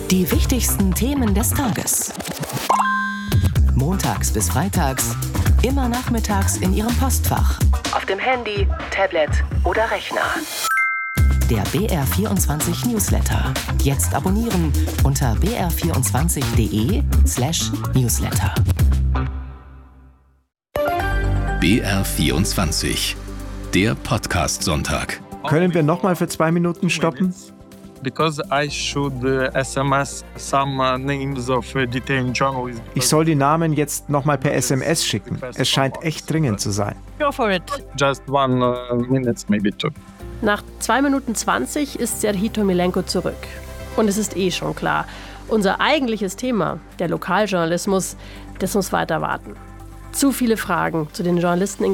Die wichtigsten Themen des Tages. Montags bis freitags, immer nachmittags in Ihrem Postfach. Auf dem Handy, Tablet oder Rechner. Der BR24 Newsletter. Jetzt abonnieren unter br24.de/Newsletter. BR24, der Podcast-Sonntag. Können wir nochmal für 2 Minuten stoppen? Because I should SMS some names of detained journalists. Ich soll die Namen jetzt nochmal per SMS schicken. Es scheint echt dringend zu sein. Go for it. Just 1 minute, maybe 2. Nach 2 Minuten 20 ist Serhii Tomilenko zurück. Und es ist schon klar, unser eigentliches Thema, der Lokaljournalismus, das muss weiter warten. Zu viele Fragen zu den Journalisten in